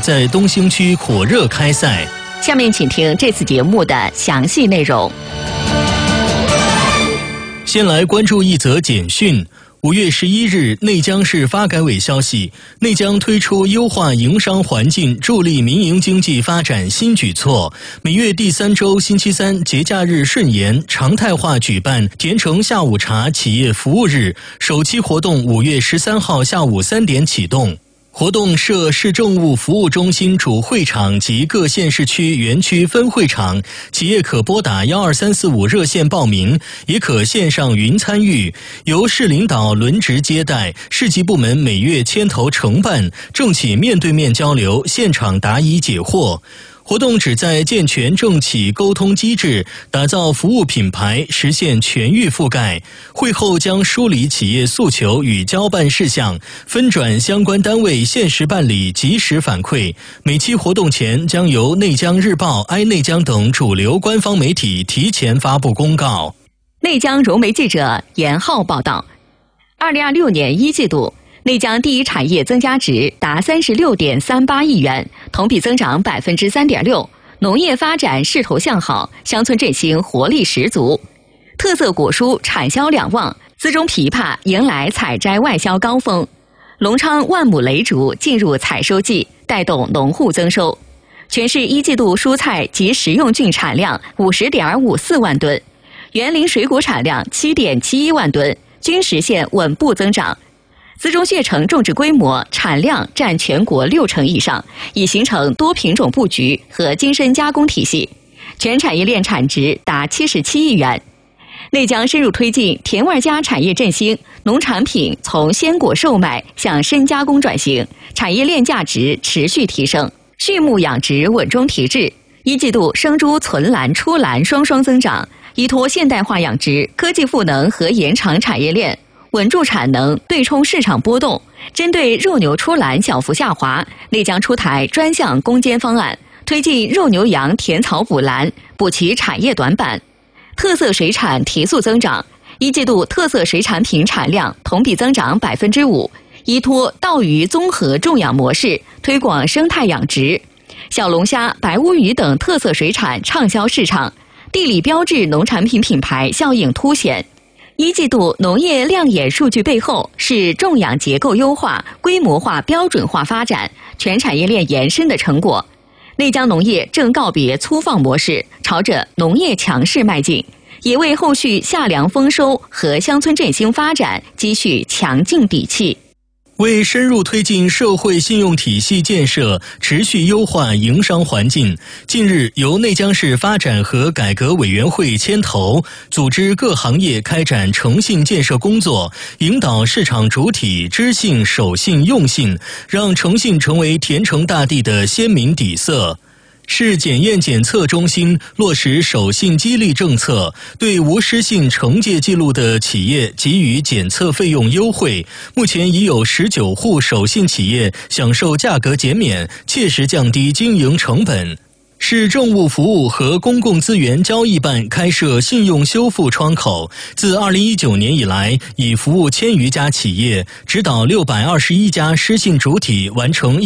在东兴区火热开赛。 下面请听这次节目的详细内容。 先来关注一则简讯。5月11日，内江市发改委消息，内江推出优化营商环境、助力民营经济发展新举措。每月第3周星期三节假日顺延，常态化举办甜橙下午茶企业服务日，首期活动5月13号下午3点启动。活动设市政务服务中心主会场及各县市区园区分会场，企业可拨打12345热线报名，也可线上云参与，由市领导轮值接待，市级部门每月牵头承办，政企面对面交流，现场答疑解惑。活动旨在健全政企沟通机制，打造服务品牌，实现全域覆盖。会后将梳理企业诉求与交办事项，分转相关单位限时办理，及时反馈。每期活动前将由内江日报、内江等主流官方媒体提前发布公告。 内江融媒记者严浩报道，2026年1季度。内江第一产业增加值达36.38亿元，同比增长3.6%，农业发展势头向好，乡村振兴活力十足。特色果蔬产销两旺，资中枇杷迎来采摘外销高峰。隆昌万亩雷竹进入采收季，带动农户增收。全市1季度蔬菜及食用菌产量50.54万吨，园林水果产量7.71万吨，均实现稳步增长。资中血橙种植规模、产量占全国60%以上，已形成多品种布局和精深加工体系，全产业链产值达77亿元。内江深入推进甜味佳产业振兴，农产品从鲜果售卖向深加工转型，产业链价值持续提升，畜牧养殖稳中提质。1季度生猪存栏出栏双增长，依托现代化养殖、科技赋能和延长产业链，稳住产能，对冲市场波动。针对肉牛出栏小幅下滑，内江出台专项攻坚方案，推进肉牛羊填草补栏，补齐产业短板。特色水产提速增长，1季度特色水产品产量同比增长5%，依托稻鱼综合种养模式，推广生态养殖，小龙虾、白乌鱼等特色水产畅销市场，地理标志农产品品牌效应凸显。1季度农业亮眼数据背后，是种养结构优化、规模化、标准化发展、全产业链延伸的成果。内江农业正告别粗放模式，朝着农业强势迈进，也为后续夏粮丰收和乡村振兴发展积蓄强劲底气。 为深入推进社会信用体系建设，持续优化营商环境，近日由内江市发展和改革委员会牵头，组织各行业开展诚信建设工作，引导市场主体知信、守信、用信，让诚信成为甜橙大地的鲜明底色。市检验检测中心落实守信激励政策，对无失信惩戒记录的企业给予检测费用优惠。目前已有19户守信企业享受价格减免，切实降低经营成本。市政务服务和公共资源交易办开设信用修复窗口，自2019年以来，已服务1000余家企业，指导621家失信主体完成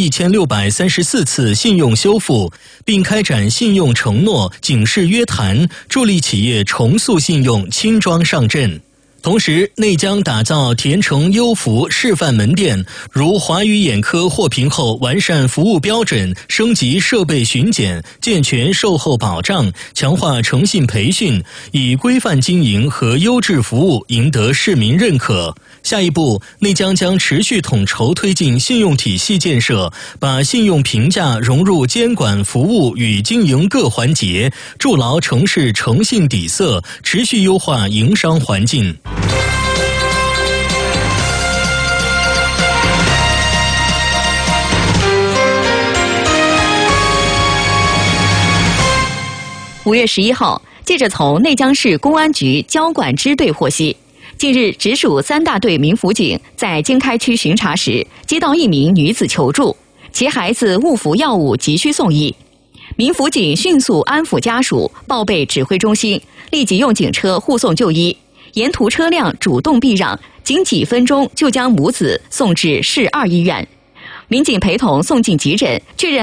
1634次信用修复，并开展信用承诺、警示约谈，助力企业重塑信用，轻装上阵。同时，内江打造甜橙优福示范门店，如华宇眼科获评后完善服务标准，升级设备巡检，健全售后保障，强化诚信培训，以规范经营和优质服务赢得市民认可。下一步，内江将持续统筹推进信用体系建设，把信用评价融入监管服务与经营各环节，筑牢城市诚信底色，持续优化营商环境。 5月11号，记者从内江市公安局交管支队获悉，近日直属3大队民辅警在经开区巡查时，接到一名女子求助，其孩子误服药物急需送医。民辅警迅速安抚家属，报备指挥中心，立即用警车护送就医。沿途车辆主动避让，仅几分钟就将母子送至市2医院。民警陪同送进急诊，确认